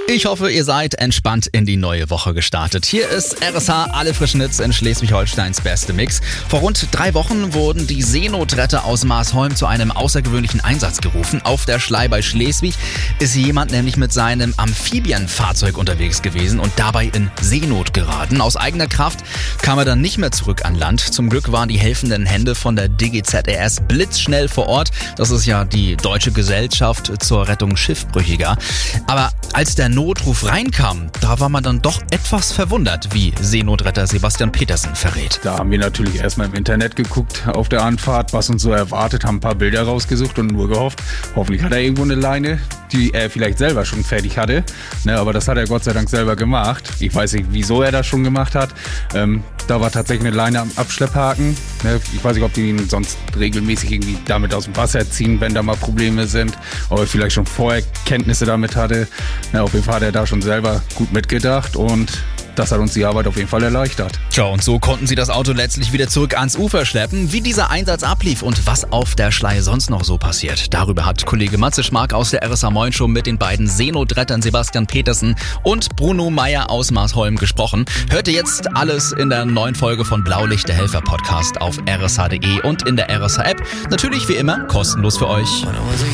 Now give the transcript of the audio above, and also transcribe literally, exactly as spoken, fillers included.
Ich hoffe, ihr seid entspannt in die neue Woche gestartet. Hier ist R S H, alle frischen Hits in Schleswig-Holsteins beste Mix. Vor rund drei Wochen wurden die Seenotretter aus Maasholm zu einem außergewöhnlichen Einsatz gerufen. Auf der Schlei bei Schleswig ist jemand nämlich mit seinem Amphibienfahrzeug unterwegs gewesen und dabei in Seenot geraten. Aus eigener Kraft kam er dann nicht mehr zurück an Land. Zum Glück waren die helfenden Hände von der D G Z R S blitzschnell vor Ort. Das ist ja die Deutsche Gesellschaft zur Rettung Schiffbrüchiger. Aber als der Notruf reinkam, da war man dann doch etwas verwundert, wie Seenotretter Sebastian Petersen verrät. Da haben wir natürlich erstmal im Internet geguckt auf der Anfahrt, was uns so erwartet, haben ein paar Bilder rausgesucht und nur gehofft, hoffentlich hat er irgendwo eine Leine, die er vielleicht selber schon fertig hatte. Ne, aber das hat er Gott sei Dank selber gemacht. Ich weiß nicht, wieso er das schon gemacht hat. Ähm, da war tatsächlich eine Leine am Abschlepphaken. Ne, ich weiß nicht, ob die ihn sonst regelmäßig irgendwie damit aus dem Wasser ziehen, wenn da mal Probleme sind. Ob er vielleicht schon vorher Kenntnisse damit hatte. Ne, auf jeden Fall hat er da schon selber gut mitgedacht und das hat uns die Arbeit auf jeden Fall erleichtert. Tja, und so konnten sie das Auto letztlich wieder zurück ans Ufer schleppen. Wie dieser Einsatz ablief und was auf der Schlei sonst noch so passiert, darüber hat Kollege Matze Schmark aus der R S H Moin Show mit den beiden Seenotrettern Sebastian Petersen und Bruno Meyer aus Maasholm gesprochen. Hört ihr jetzt alles in der neuen Folge von Blaulicht, der Helfer Podcast auf r s h punkt d e und in der R S H App. Natürlich wie immer kostenlos für euch.